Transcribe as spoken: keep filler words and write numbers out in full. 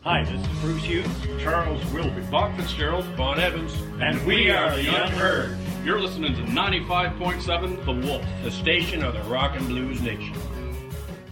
Hi, this is Bruce Hughes, Charles Wilby, Bob Fitzgerald, Bon Evans, and we are the Unheard. You're listening to ninety-five point seven The Wolf, the station of the Rock and Blues Nation.